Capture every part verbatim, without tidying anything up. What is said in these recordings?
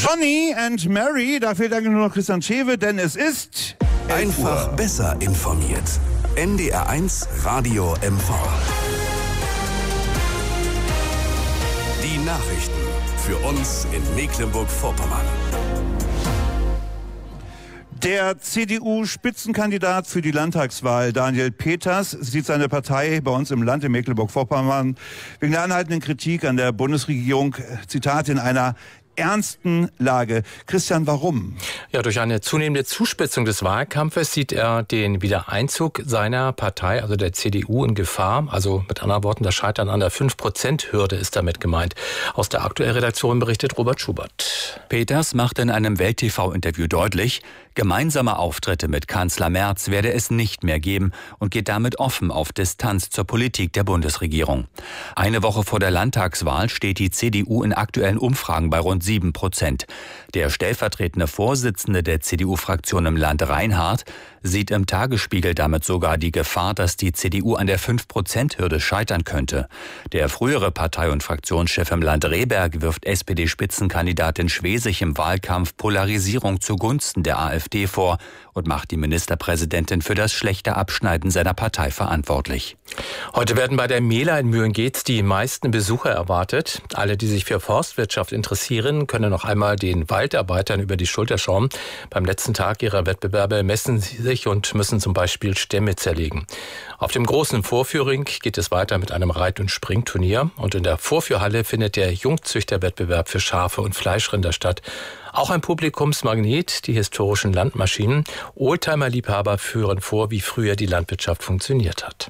Johnny and Mary, da fehlt eigentlich nur noch Christian Schewe, denn es ist... Einfach besser informiert. N D R eins Radio M V. Die Nachrichten für uns in Mecklenburg-Vorpommern. Der C D U-Spitzenkandidat für die Landtagswahl, Daniel Peters, sieht seine Partei bei uns im Land in Mecklenburg-Vorpommern wegen der anhaltenden Kritik an der Bundesregierung, Zitat, in einer ernsten Lage. Christian, warum? Ja, durch eine zunehmende Zuspitzung des Wahlkampfes sieht er den Wiedereinzug seiner Partei, also der C D U, in Gefahr. Also mit anderen Worten, das Scheitern an der fünf Prozent Hürde ist damit gemeint. Aus der aktuellen Redaktion berichtet Robert Schubert. Peters macht in einem Welt-T V-Interview deutlich, gemeinsame Auftritte mit Kanzler Merz werde es nicht mehr geben und geht damit offen auf Distanz zur Politik der Bundesregierung. Eine Woche vor der Landtagswahl steht die C D U in aktuellen Umfragen bei rund sieben Prozent. Der stellvertretende Vorsitzende der C D U-Fraktion im Land, Reinhardt, sieht im Tagesspiegel damit sogar die Gefahr, dass die C D U an der fünf Prozent Hürde scheitern könnte. Der frühere Partei- und Fraktionschef im Land, Rehberg, wirft S P D-Spitzenkandidatin Schwesig im Wahlkampf Polarisierung zugunsten der AfD vor und macht die Ministerpräsidentin für das schlechte Abschneiden seiner Partei verantwortlich. Heute werden bei der Mela in Mühlengeetz die meisten Besucher erwartet. Alle, die sich für Forstwirtschaft interessieren, können noch einmal den Waldarbeitern über die Schulter schauen. Beim letzten Tag ihrer Wettbewerbe messen sie sich und müssen zum Beispiel Stämme zerlegen. Auf dem großen Vorführring geht es weiter mit einem Reit- und Springturnier. Und in der Vorführhalle findet der Jungzüchterwettbewerb für Schafe und Fleischrinder statt. Auch ein Publikumsmagnet, die historischen Landmaschinen. Oldtimer-Liebhaber führen vor, wie früher die Landwirtschaft funktioniert hat.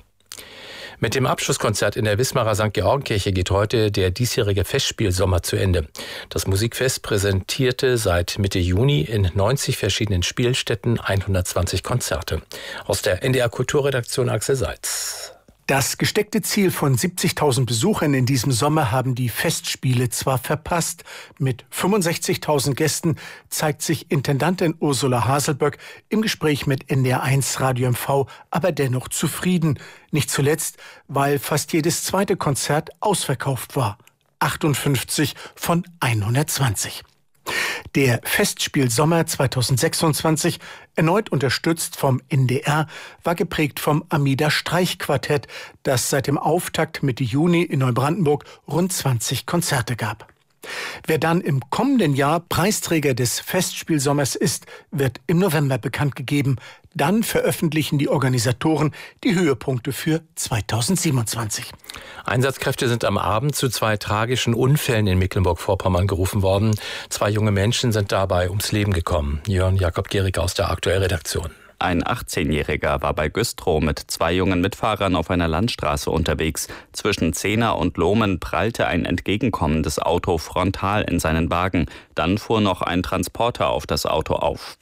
Mit dem Abschlusskonzert in der Wismarer Sankt Georgenkirche geht heute der diesjährige Festspielsommer zu Ende. Das Musikfest präsentierte seit Mitte Juni in neunzig verschiedenen Spielstätten hundertzwanzig Konzerte. Aus der N D R Kulturredaktion Axel Seitz. Das gesteckte Ziel von siebzigtausend Besuchern in diesem Sommer haben die Festspiele zwar verpasst. Mit fünfundsechzigtausend Gästen zeigt sich Intendantin Ursula Haselböck im Gespräch mit N D R eins Radio M V aber dennoch zufrieden. Nicht zuletzt, weil fast jedes zweite Konzert ausverkauft war. achtundfünfzig von hundertzwanzig. Der Festspielsommer zweitausendsechsundzwanzig, erneut unterstützt vom N D R, war geprägt vom Amida Streichquartett, das seit dem Auftakt Mitte Juni in Neubrandenburg rund zwanzig Konzerte gab. Wer dann im kommenden Jahr Preisträger des Festspielsommers ist, wird im November bekannt gegeben. Dann veröffentlichen die Organisatoren die Höhepunkte für zweitausendsiebenundzwanzig. Einsatzkräfte sind am Abend zu zwei tragischen Unfällen in Mecklenburg-Vorpommern gerufen worden. Zwei junge Menschen sind dabei ums Leben gekommen. Jörn Jakob Gehrig aus der aktuellen Redaktion. Ein achtzehnjähriger war bei Güstrow mit zwei jungen Mitfahrern auf einer Landstraße unterwegs. Zwischen Zehner und Lohmen prallte ein entgegenkommendes Auto frontal in seinen Wagen. Dann fuhr noch ein Transporter auf das Auto auf.